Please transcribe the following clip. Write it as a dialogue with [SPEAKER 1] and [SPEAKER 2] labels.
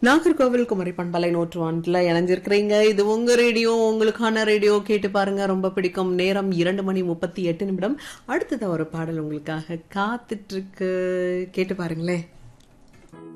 [SPEAKER 1] நாகர்கோவில் குமரி பண்பலை 101 இணைஞ்சிருக்கிறீங்க. இது உங்க ரேடியோ, உங்களுக்கான ரேடியோ. கேட்டு பாருங்க, ரொம்ப பிடிக்கும். நேரம் 2:38. அடுத்தது ஒரு பாடல் உங்களுக்காக காத்துட்டு இருக்கு. கேட்டு பாருங்களேன்.